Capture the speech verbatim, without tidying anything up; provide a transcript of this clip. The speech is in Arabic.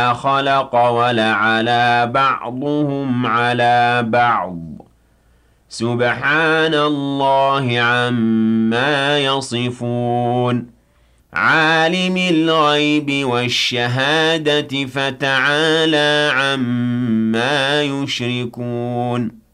خلق ولعلى بعضهم على بعض سبحان الله عما يصفون عالم الغيب والشهادة فتعالى عما يشركون